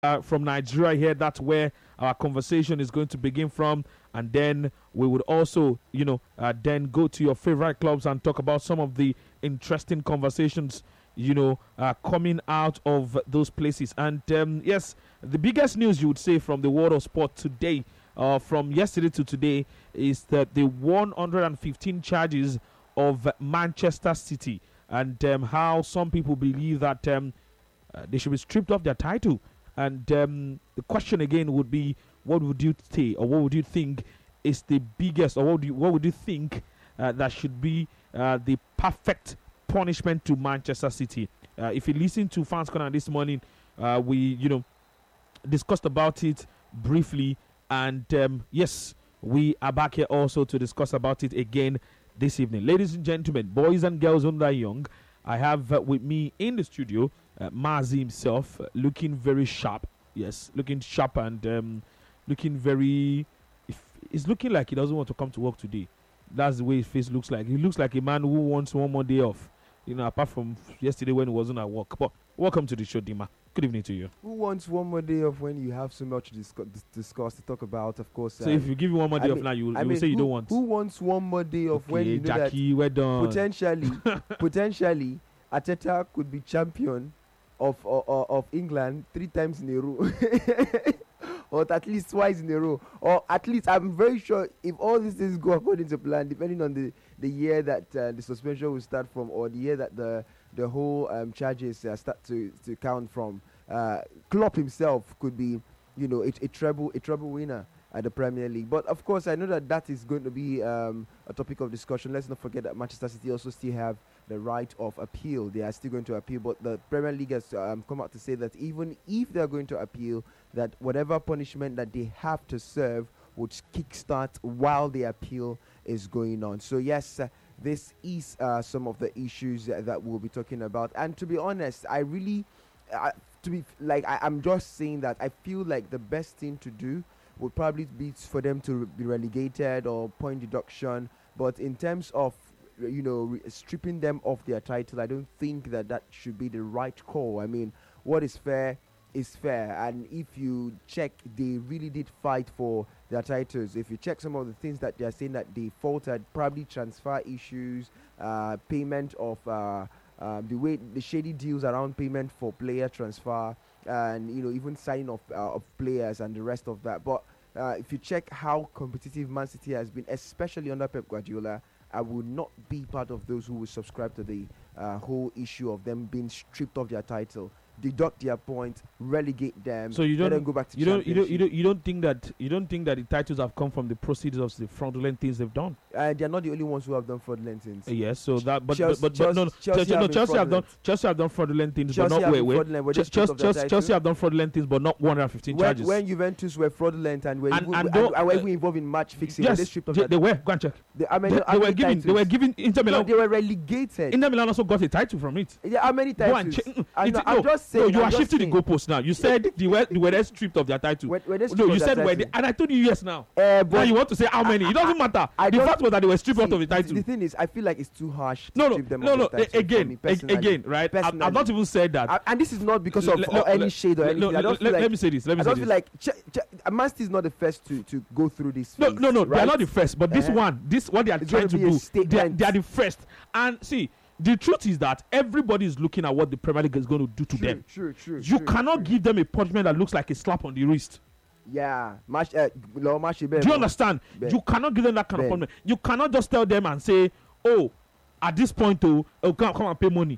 from Nigeria here. That's where our conversation is going to begin from, and then we would also, then go to your favorite clubs and talk about some of the interesting conversations, coming out of those places. And yes, the biggest news you would say from the world of sport today, from yesterday to today, is that the 115 charges of Manchester City, and how some people believe that they should be stripped of their title. And the question again would be, what would you say, or what would you think is the biggest, or what would you think that should be the perfect punishment to Manchester City? If you listen to Fans Corner this morning, we discussed about it briefly, and yes, we are back here also to discuss about it again this evening. Ladies and gentlemen, boys and girls under young, I have with me in the studio Mazi himself, looking very sharp. Yes, looking sharp, and looking very. It's looking like he doesn't want to come to work today. That's the way his face looks like. He looks like a man who wants one more day off. Apart from yesterday when he wasn't at work. But welcome to the show, Dima. Good evening to you. Who wants one more day off when you have so much to discuss, to talk about, of course? So if you give you one more day off now, you will say you don't want. Who wants one more day off when you know Jackie, that we're done. potentially Arteta could be champion of England 3 times in a row? Or at least twice in a row, or at least I'm very sure if all these things go according to plan, depending on the year that the suspension will start from, or the year that the whole charges start to count from, Klopp himself could be a treble winner at the Premier League. But of course, I know that is going to be a topic of discussion. Let's not forget that Manchester City also still have the right of appeal. They are still going to appeal, but the Premier League has come out to say that even if they are going to appeal, that whatever punishment that they have to serve would kickstart while the appeal is going on. So yes, this is some of the issues that we'll be talking about. And to be honest, I'm just saying that I feel like the best thing to do would probably be for them to be relegated or point deduction. But in terms of stripping them of their title, I don't think that should be the right call. I mean, what is fair is fair, and if you check, they really did fight for their titles. If you check some of the things that they are saying that they faltered, probably transfer issues, payment of the shady deals around payment for player transfer, and even signing of players and the rest of that. But if you check how competitive Man City has been, especially under Pep Guardiola, I would not be part of those who will subscribe to the whole issue of them being stripped of their title, deduct their points, relegate them. So you don't let them go back to you don't think that the titles have come from the proceeds of the fraudulent things they've done? They are not the only ones who have done fraudulent things. Yes, so that Chelsea have done fraudulent things, Chelsea but not Chelsea have done fraudulent things, but not 115 charges. When Juventus were fraudulent and were even involved in match fixing, yes, they were. Go and check. They were giving Inter Milan. No, they were relegated. Inter Milan also got a title from it. Yeah, how many titles? I'm just saying. No, you are shifting the goalposts now. You said they were stripped of their title. You said and I told you yes now. Now you want to say how many? It doesn't matter. The fact was that they were stripped out of the title. The thing is, I feel like it's too harsh to strip them of the title. Again, right? I've not even said that. And this is not because of any shade or anything. Let me say this. I don't feel like Man City is not the first to go through this phase. No, they are not the first. But this what they are trying to do, they are the first. And see, the truth is that everybody is looking at what the Premier League is going to do to them. True. You cannot give them a punishment that looks like a slap on the wrist. Yeah. Do you understand? You cannot give them that kind of punishment. You cannot just tell them and say, oh, at this point, come and pay money.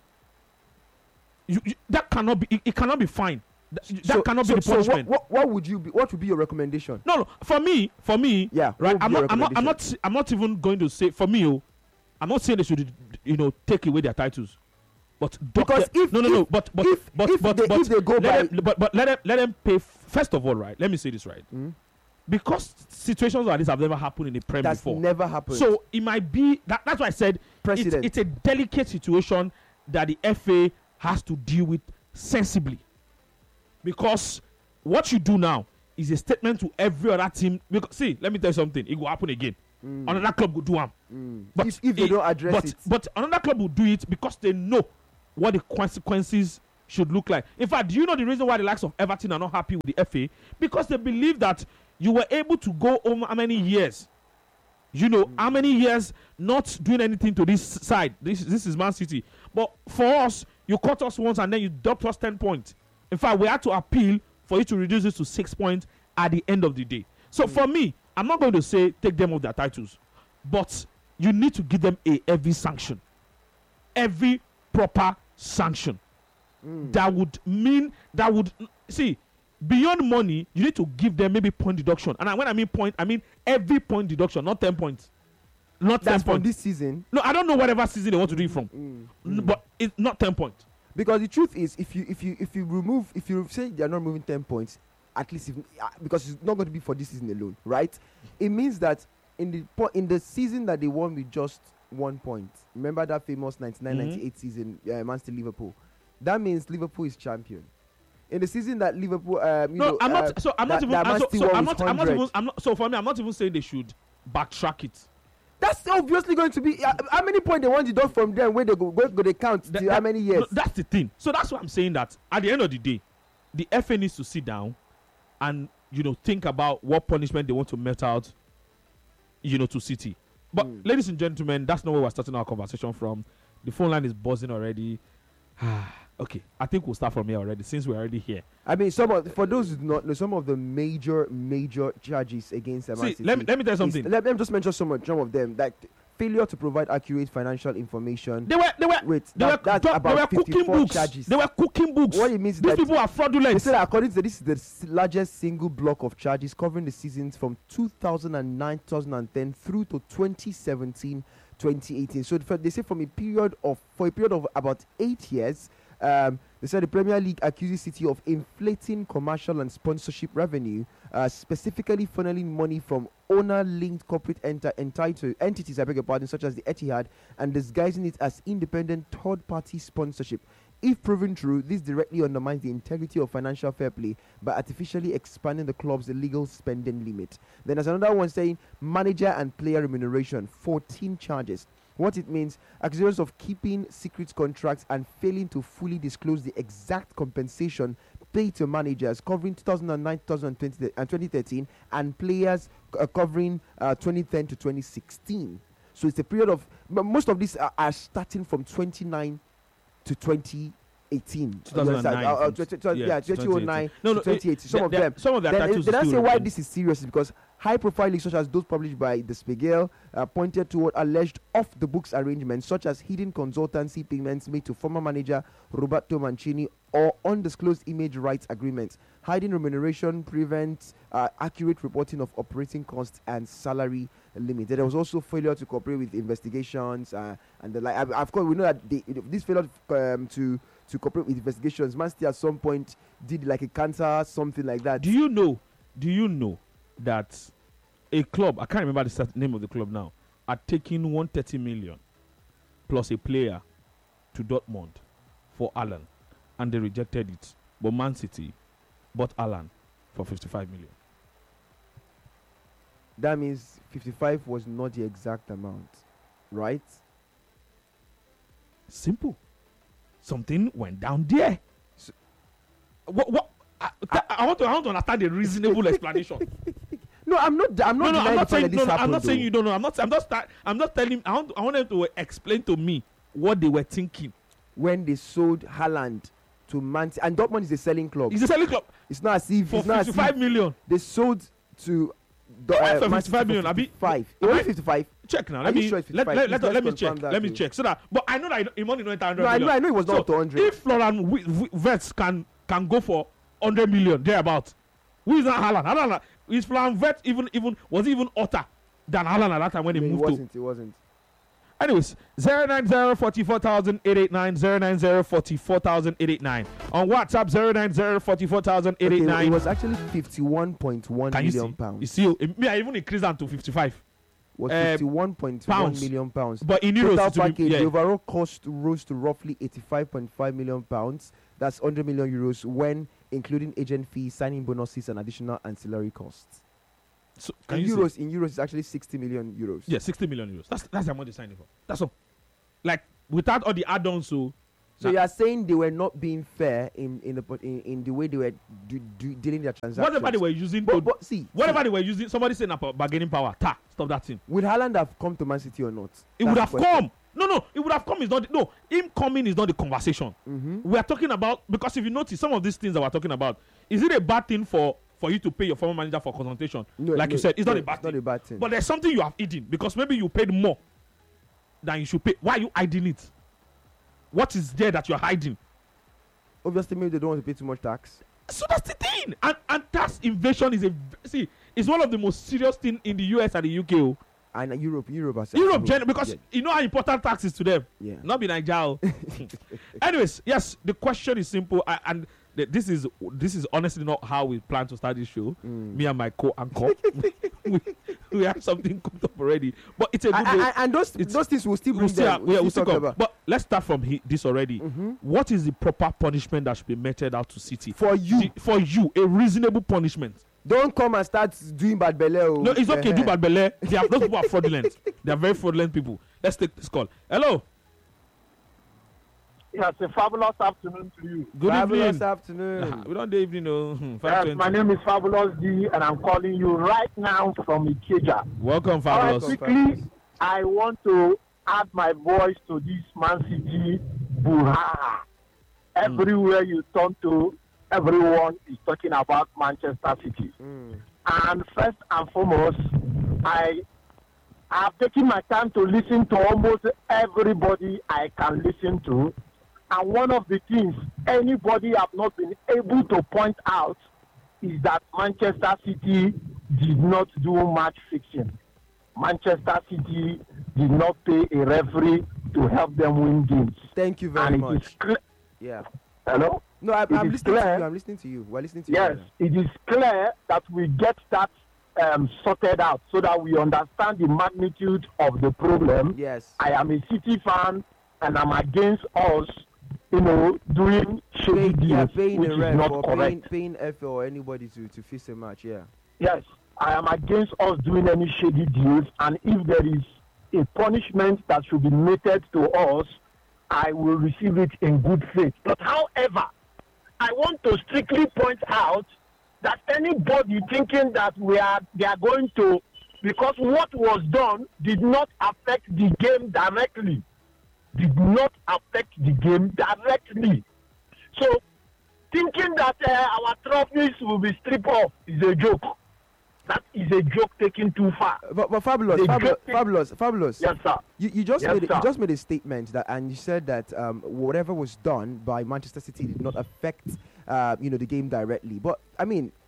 That cannot be. It cannot be fine. That cannot be the punishment. So what would be your recommendation? No. For me. Yeah. Right. I'm not even going to say for me. I'm not saying they should, take away their titles, but because if they go by, but let them pay. First of all, right? Let me say this right. Because situations like this have never happened in the Premier before. That's never happened. So it might be that's why I said it's a delicate situation that the FA has to deal with sensibly. Because what you do now is a statement to every other team. Because see, let me tell you something. It will happen again. Another club will do them. But if they don't address it. But another club will do it because they know what the consequences should look like. In fact, do you know the reason why the likes of Everton are not happy with the FA? Because they believe that you were able to go over how many years? You know, how many years not doing anything to this side? This is Man City. But for us, you caught us once and then you dropped us 10 points. In fact, we had to appeal for you to reduce it to 6 points at the end of the day. So for me, I'm not going to say take them off their titles, but you need to give them a heavy sanction. Every proper sanction. That would see, beyond money, you need to give them maybe point deduction. And when I mean point, I mean every point deduction, not 10 points. Not That's 10 points. for this season. No, I don't know whatever season they want to do it from. But it's not 10 points. Because the truth is, if you say they are not moving 10 points, at least because it's not going to be for this season alone, right? It means that in the season that they won with just 1 point, remember that famous 99-98 season, Man City Liverpool. That means Liverpool is champion. In the season that Liverpool, I'm not even saying they should backtrack it. That's obviously going to be how many points they want to do from them when they go they count how many years. No, that's the thing. So that's why I'm saying that at the end of the day, the FA needs to sit down and think about what punishment they want to mete out, to City. But ladies and gentlemen, that's not where we're starting our conversation from. The phone line is buzzing already. Okay, I think we'll start from here already since we're already here. I mean, for those who do not know, some of the major charges against Man City. Let me tell you something. Let me just mention some of them. Like failure to provide accurate financial information. They were cooking books. Charges. They were cooking books. What it means These people are fraudulent. They said that according to this is the largest single block of charges covering the seasons from 2009-2010 through to 2017-2018. So they say for a period of about 8 years. They said the Premier League accuses City of inflating commercial and sponsorship revenue, specifically funneling money from owner-linked corporate entities, I beg your pardon, such as the Etihad, and disguising it as independent third-party sponsorship. If proven true, this directly undermines the integrity of financial fair play by artificially expanding the club's legal spending limit. Then there's another one saying manager and player remuneration, 14 charges. What it means, accusations of keeping secret contracts and failing to fully disclose the exact compensation paid to managers covering 2009, 2020, and 2013, and players covering 2010 to 2016. So it's a period of, most of these are starting from 29 to 2018. 2009. 2009 to 2018. Some of them. Titles. Then I say why this is serious is because high-profile leaks such as those published by the Spiegel pointed toward alleged off-the-books arrangements such as hidden consultancy payments made to former manager Roberto Mancini or undisclosed image rights agreements. Hiding remuneration prevents accurate reporting of operating costs and salary limits. There was also failure to cooperate with investigations and the like. Of course, we know that this failure to cooperate with investigations, Man City at some point did like a cancer, something like that. Do you know that a club, I can't remember the name of the club now, are taking 130 million plus a player to Dortmund for Alan, and they rejected it. But Man City bought Alan for 55 million. That means 55 was not the exact amount, right? Simple. Something went down there. So, what? I want to understand the reasonable explanation. No, I'm not saying this happened. I'm not saying you don't know. I'm not telling. I want them to explain to me what they were thinking when they sold Haaland to Man City, and Dortmund is a selling club. It's a selling club. It's not as if for 55 million. They sold to for 55 million. 55. It was 55. Check now. Let me check. Let me check. So that, but I know that money not 100 million. I know it was not 100. If Florian Wirtz can go for 100 million thereabout, who is that Haaland? Is Florian Wirtz even was even hotter than Haaland at that time when he moved to? It wasn't. Anyways, 090-44,889, 090-44,889. On WhatsApp, 090-44,889. It was actually 51.1 million pounds. You see, I even increased that to 55. Was 51.1 million pounds. But in euros, total package, the overall cost rose to roughly 85.5 million pounds. That's 100 million euros when including agent fees, signing bonuses, and additional ancillary costs. So in euros, it's actually 60 million euros. Yeah, 60 million euros. That's the amount they signed for. That's all. Like without all the add-ons, so So you are saying they were not being fair in the way they were dealing their transactions. Whatever they were using, they were using, somebody saying about bargaining power. Stop that thing. Would Haaland have come to Man City or not? It would have come. No, it would have come. Him coming is not the conversation. We are talking about, because if you notice some of these things that we're talking about, is it a bad thing for you to pay your former manager for consultation? You said, it's not a bad thing. But there's something you have hidden because maybe you paid more than you should pay. Why are you hiding it? What is there that you're hiding? Obviously, maybe they don't want to pay too much tax. So that's the thing. And tax invasion is one of the most serious things in the US and the UK. And Europe because you know how important tax is to them. Yeah. Not be Nigeria. Anyways, yes, the question is simple, and this is honestly not how we plan to start this show. Me and my co-anchor, we have something cooked up already, but it's a good way. And those things will still come. But let's start from this already. What is the proper punishment that should be meted out to City for you? A reasonable punishment. Don't come and start doing bad belly. No, it's okay. Do bad belly. Those people are fraudulent. They are very fraudulent people. Let's take this call. Hello. Yes, a fabulous afternoon to you. Fabulous afternoon. We don't do evening, no. Yes, my name is Fabulous D, and I'm calling you right now from Ikeja. Welcome, Fabulous. Quickly, I want to add my voice to this Man City brouhaha. Everywhere you turn to, everyone is talking about Manchester City. And first and foremost, I have taken my time to listen to almost everybody I can listen to. And one of the things anybody have not been able to point out is that Manchester City did not do match fixing. Manchester City did not pay a referee to help them win games. Thank you very much. Yeah. Hello? No, I'm listening to you. I'm listening to you. We're listening to you. Yes, it is clear that we get that sorted out so that we understand the magnitude of the problem. Yes. I am a City fan and I'm against us, doing shady deals, paying which a is ref not or correct. paying F or anybody to fix a match, yeah. Yes, I am against us doing any shady deals, and if there is a punishment that should be meted to us, I will receive it in good faith. But however, I want to strictly point out that anybody thinking that they are going to, because what was done did not affect the game directly. So thinking that our trophies will be stripped off is a joke. That is a joke taken too far. But fabulous. Yes, sir. You just made a statement and you said that whatever was done by Manchester City did not affect the game directly. But I mean,